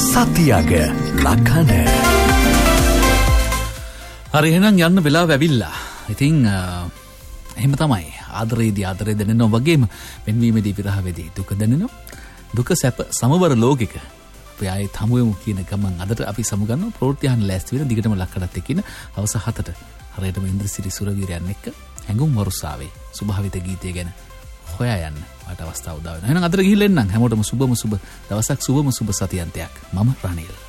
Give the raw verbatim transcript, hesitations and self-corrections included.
සතියග ලකන. හරි එහෙනම් යන්න වෙලාව ඇවිල්ලා. ඉතින් එහෙම තමයි. ආදරේදී ආදරේ දැනෙනවා වගේම වෙන්වීමේදී විරහවේදී දුක දැනෙනවා. දුක සැප සමබර ලෝකික. අපි ආයේ තමුවෙමු කියන ගමන් අදට අපි සමුගන්නවා ප්‍රවෘත්තියන් ලෑස්ති වෙන දිගටම ලක්කඩත් එක්කින හවස හතට හරියටම ඉන්ද්‍රසිරි සුරවීරයන් එක්ක හැඟුම් වරුසාවේ සුභාවිත ගීතය ගැන හොයා යන්න වට අවස්ථාව උදා වෙනවා. එහෙනම් අදට ගිහිල්ලා එන්නම්. හැමෝටම සුබම සුබ දවසක් සුබම සුබ සතියන්තයක්. මම රනිල්.